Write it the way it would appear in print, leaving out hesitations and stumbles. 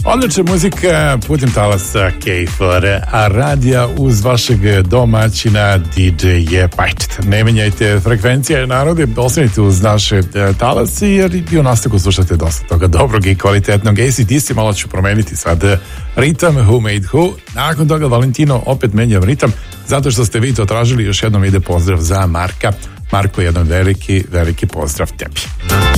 Odlična muzika putem talasa K4, a radija uz vašeg domaćina DJ Pajčet. Ne menjajte frekvencije, narode, ostanite uz naše talasi, jer i u nastavku slušate dosta toga dobrog i kvalitetnog. ACDC, malo ću promeniti sad ritam, Who Made Who. Nakon toga Valentino opet menjam ritam, zato što ste vi to tražili. Još jednom ide pozdrav za Marka. Marko, jedan veliki pozdrav tebi.